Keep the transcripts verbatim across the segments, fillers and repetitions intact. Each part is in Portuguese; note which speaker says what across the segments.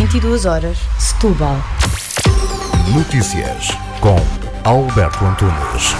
Speaker 1: vinte e duas horas, Setúbal.
Speaker 2: Notícias com Alberto Antunes.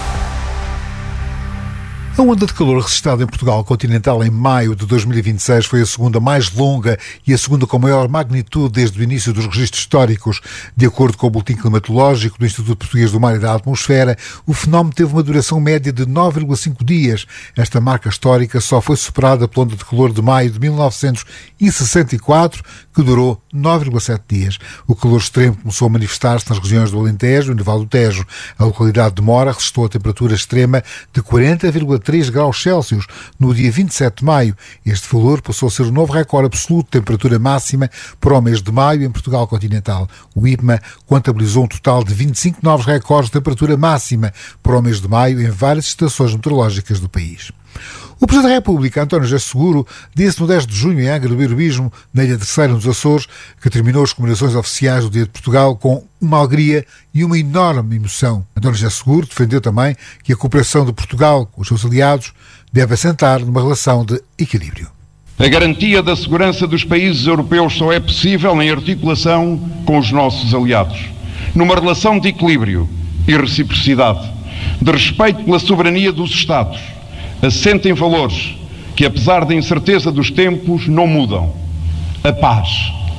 Speaker 2: A onda de calor registrada em Portugal continental em maio de dois mil e vinte e seis foi a segunda mais longa e a segunda com maior magnitude desde o início dos registros históricos. De acordo com o Boletim Climatológico do Instituto Português do Mar e da Atmosfera, o fenómeno teve uma duração média de nove vírgula cinco dias. Esta marca histórica só foi superada pela onda de calor de maio de mil novecentos e sessenta e quatro, que durou nove vírgula sete dias. O calor extremo começou a manifestar-se nas regiões do Alentejo e no Vale do Tejo. A localidade de Mora registrou a temperatura extrema de quarenta vírgula três graus Celsius no dia vinte e sete de maio. Este valor passou a ser o novo recorde absoluto de temperatura máxima para o mês de maio em Portugal continental. O I P M A contabilizou um total de vinte e cinco novos recordes de temperatura máxima para o mês de maio em várias estações meteorológicas do país. O Presidente da República, António José Seguro, disse no dez de junho em Angra do Heroísmo, na Ilha Terceira, nos Açores, que terminou as comemorações oficiais do Dia de Portugal com uma alegria e uma enorme emoção. António José Seguro defendeu também que a cooperação de Portugal com os seus aliados deve assentar numa relação de equilíbrio.
Speaker 3: A garantia da segurança dos países europeus só é possível em articulação com os nossos aliados, numa relação de equilíbrio e reciprocidade, de respeito pela soberania dos Estados, assenta em valores que, apesar da incerteza dos tempos, não mudam: a paz,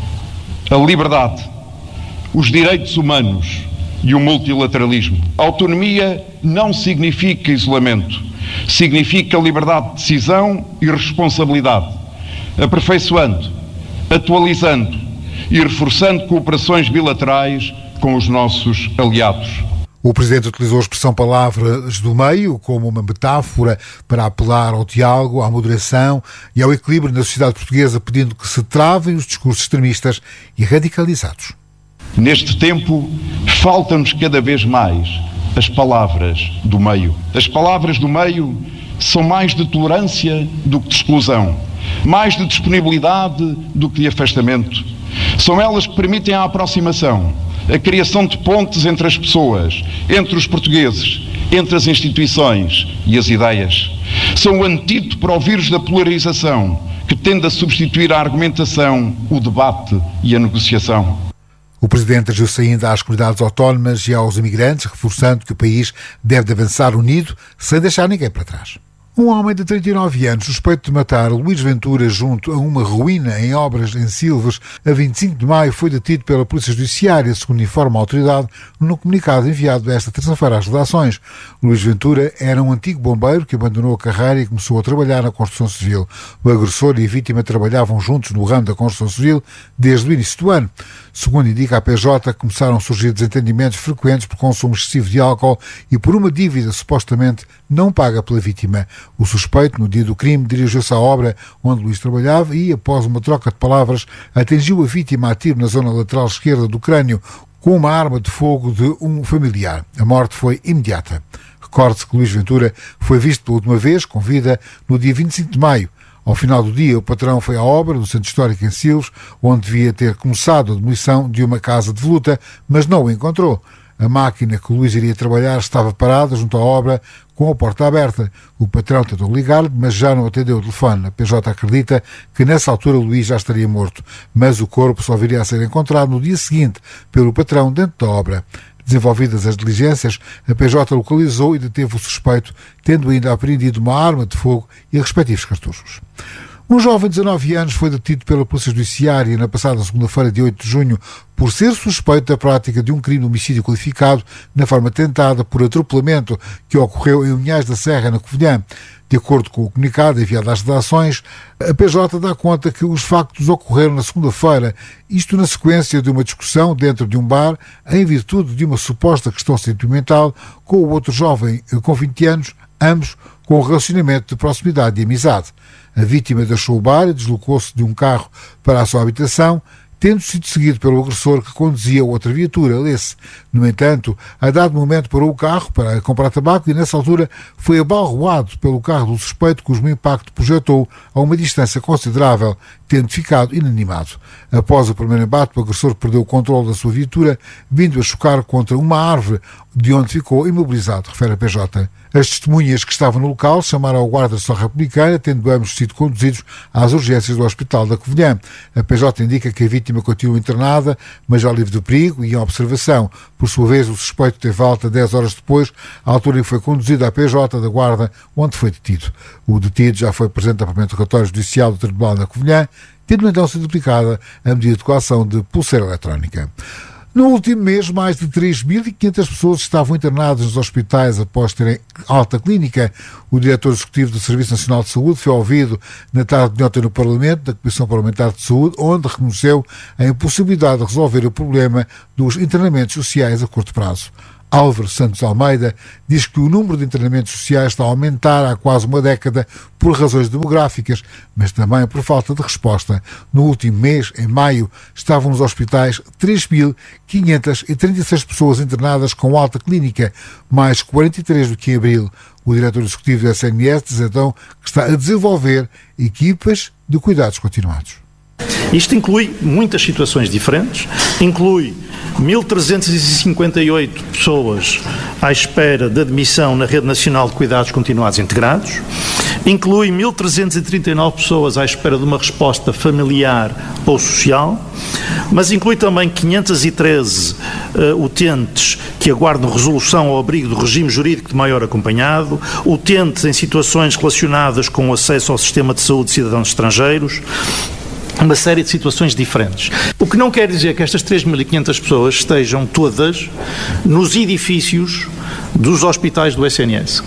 Speaker 3: a liberdade, os direitos humanos e o multilateralismo. A autonomia não significa isolamento, significa liberdade de decisão e responsabilidade, aperfeiçoando, atualizando e reforçando cooperações bilaterais com os nossos aliados.
Speaker 2: O Presidente utilizou a expressão palavras do meio como uma metáfora para apelar ao diálogo, à moderação e ao equilíbrio na sociedade portuguesa, pedindo que se travem os discursos extremistas e radicalizados.
Speaker 3: Neste tempo, faltam-nos cada vez mais as palavras do meio. As palavras do meio são mais de tolerância do que de exclusão, mais de disponibilidade do que de afastamento. São elas que permitem a aproximação, a criação de pontes entre as pessoas, entre os portugueses, entre as instituições e as ideias. São o antídoto para o vírus da polarização, que tende a substituir a argumentação, o debate e a negociação.
Speaker 2: O Presidente dirigiu-se ainda às comunidades autónomas e aos imigrantes, reforçando que o país deve avançar unido, sem deixar ninguém para trás. Um homem de trinta e nove anos, suspeito de matar Luís Ventura junto a uma ruína em Obras em Silves, a vinte e cinco de maio, foi detido pela Polícia Judiciária, segundo informa a autoridade, no comunicado enviado esta terça-feira às redações. Luís Ventura era um antigo bombeiro que abandonou a carreira e começou a trabalhar na construção civil. O agressor e a vítima trabalhavam juntos no ramo da construção civil desde o início do ano. Segundo indica a P J, começaram a surgir desentendimentos frequentes por consumo excessivo de álcool e por uma dívida supostamente não paga pela vítima. O suspeito, no dia do crime, dirigiu-se à obra onde Luís trabalhava e, após uma troca de palavras, atingiu a vítima a tiro na zona lateral esquerda do crânio com uma arma de fogo de um familiar. A morte foi imediata. Recorde-se que Luís Ventura foi visto pela última vez, com vida, no dia vinte e cinco de maio. Ao final do dia, o patrão foi à obra, no Centro Histórico em Silves, onde devia ter começado a demolição de uma casa de voluta, mas não o encontrou. A máquina que o Luís iria trabalhar estava parada junto à obra, com a porta aberta. O patrão tentou ligar-lhe, mas já não atendeu o telefone. A P J acredita que nessa altura o Luís já estaria morto, mas o corpo só viria a ser encontrado no dia seguinte pelo patrão dentro da obra. Desenvolvidas as diligências, a P J localizou e deteve o suspeito, tendo ainda apreendido uma arma de fogo e respectivos cartuchos. Um jovem de dezanove anos foi detido pela Polícia Judiciária na passada segunda-feira, dia oito de junho, por ser suspeito da prática de um crime de homicídio qualificado na forma tentada por atropelamento que ocorreu em Unhais da Serra, na Covilhã. De acordo com o comunicado enviado às redações, a P J dá conta que os factos ocorreram na segunda-feira, isto na sequência de uma discussão dentro de um bar, em virtude de uma suposta questão sentimental com o outro jovem com vinte anos, ambos com um relacionamento de proximidade e amizade. A vítima deixou o bar e deslocou-se de um carro para a sua habitação, tendo sido seguido pelo agressor que conduzia outra viatura, lê-se. No entanto, a dado momento parou o carro para comprar tabaco e, nessa altura, foi abalroado pelo carro do suspeito, cujo impacto projetou a uma distância considerável, tendo ficado inanimado. Após o primeiro embate, o agressor perdeu o controle da sua viatura, vindo a chocar contra uma árvore, de onde ficou imobilizado, refere a P J. As testemunhas que estavam no local chamaram ao guarda só republicana, tendo ambos sido conduzidos às urgências do Hospital da Covilhã. A P J indica que a vítima continua internada, mas já livre de perigo e em observação. Por sua vez, o suspeito teve alta dez horas depois, à altura em que foi conduzido à P J da Guarda, onde foi detido. O detido já foi presente ao interrogatório judicial do Tribunal da Covilhã, tendo então sido aplicada a medida de coação de pulseira eletrónica. No último mês, mais de três mil e quinhentas pessoas estavam internadas nos hospitais após terem alta clínica. O diretor executivo do Serviço Nacional de Saúde foi ouvido na tarde de ontem no Parlamento, da Comissão Parlamentar de Saúde, onde reconheceu a impossibilidade de resolver o problema dos internamentos sociais a curto prazo. Álvaro Santos Almeida diz que o número de internamentos sociais está a aumentar há quase uma década por razões demográficas, mas também por falta de resposta. No último mês, em maio, estavam nos hospitais três mil quinhentas e trinta e seis pessoas internadas com alta clínica, mais quarenta e três do que em abril. O diretor executivo da S N S diz então que está a desenvolver equipas de cuidados continuados.
Speaker 4: Isto inclui muitas situações diferentes, inclui mil trezentas e cinquenta e oito pessoas à espera de admissão na Rede Nacional de Cuidados Continuados Integrados, inclui mil trezentas e trinta e nove pessoas à espera de uma resposta familiar ou social, mas inclui também quinhentos e treze uh, utentes que aguardam resolução ao abrigo do regime jurídico de maior acompanhado, utentes em situações relacionadas com o acesso ao sistema de saúde de cidadãos estrangeiros, uma série de situações diferentes. O que não quer dizer que estas três mil e quinhentas pessoas estejam todas nos edifícios dos hospitais do S N S.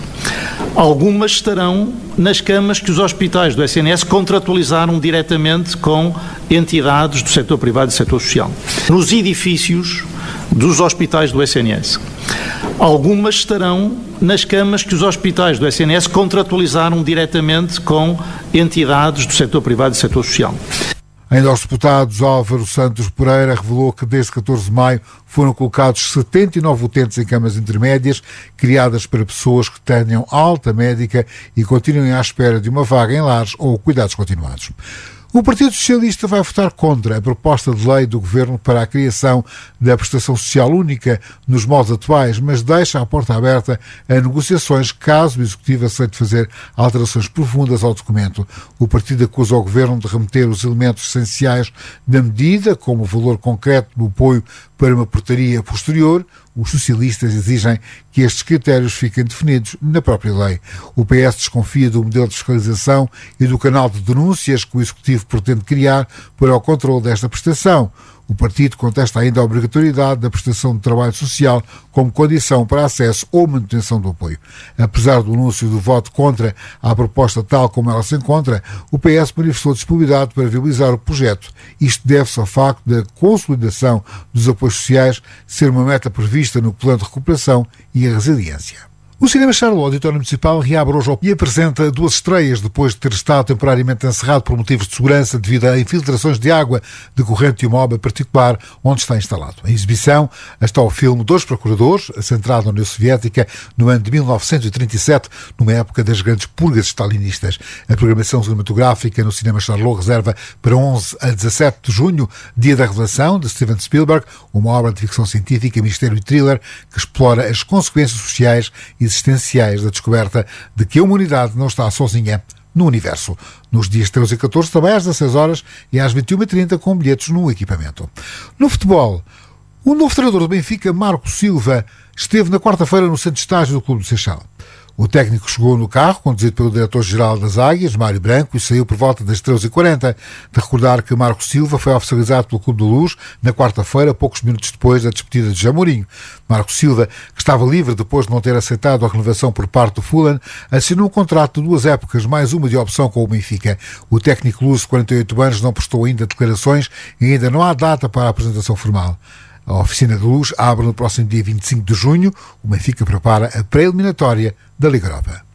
Speaker 4: Algumas estarão nas camas que os hospitais do S N S contratualizaram diretamente com entidades do setor privado e do setor social. Nos edifícios dos hospitais do S N S. Algumas estarão nas camas que os hospitais do S N S contratualizaram diretamente com entidades do setor privado e do setor social.
Speaker 2: Ainda aos deputados, Álvaro Santos Pereira revelou que desde catorze de maio foram colocados setenta e nove utentes em camas intermédias, criadas para pessoas que tenham alta médica e continuem à espera de uma vaga em lares ou cuidados continuados. O Partido Socialista vai votar contra a proposta de lei do Governo para a criação da prestação social única nos moldes atuais, mas deixa a porta aberta a negociações caso o Executivo aceite fazer alterações profundas ao documento. O partido acusa o Governo de remeter os elementos essenciais da medida, como o valor concreto do apoio, para uma portaria posterior. Os socialistas exigem que estes critérios fiquem definidos na própria lei. O P S desconfia do modelo de fiscalização e do canal de denúncias que o Executivo pretende criar para o controle desta prestação. O partido contesta ainda a obrigatoriedade da prestação de trabalho social como condição para acesso ou manutenção do apoio. Apesar do anúncio do voto contra a proposta tal como ela se encontra, o P S manifestou disponibilidade para viabilizar o projeto. Isto deve-se ao facto da consolidação dos apoios sociais ser uma meta prevista no Plano de Recuperação e a Resiliência. O Cinema Charlot, Auditório Municipal, reabre hoje e apresenta duas estreias depois de ter estado temporariamente encerrado por motivos de segurança devido a infiltrações de água decorrente de uma obra particular onde está instalado. Em exibição está o filme Dois Procuradores, centrado na União Soviética no ano de mil novecentos e trinta e sete, numa época das grandes purgas stalinistas. A programação cinematográfica no Cinema Charlot reserva para onze a dezassete de junho, Dia da Revelação, de Steven Spielberg, uma obra de ficção científica, mistério e thriller que explora as consequências sociais e existenciais da descoberta de que a humanidade não está sozinha no universo. Nos dias treze e catorze, também às dezasseis horas e às vinte e uma e trinta, com bilhetes no equipamento. No futebol, o novo treinador do Benfica, Marco Silva, esteve na quarta-feira no centro de estágio do Clube do Seixal. O técnico chegou no carro, conduzido pelo diretor-geral das Águias, Mário Branco, e saiu por volta das treze e quarenta. De recordar que Marco Silva foi oficializado pelo Clube da Luz na quarta-feira, poucos minutos depois da despedida de José Mourinho. Marco Silva, que estava livre depois de não ter aceitado a renovação por parte do Fulham, assinou um contrato de duas épocas, mais uma de opção com o Benfica. O técnico luso de quarenta e oito anos não prestou ainda declarações e ainda não há data para a apresentação formal. A oficina de Luz abre no próximo dia vinte e cinco de junho. O Benfica prepara a pré-eliminatória da Liga Europa.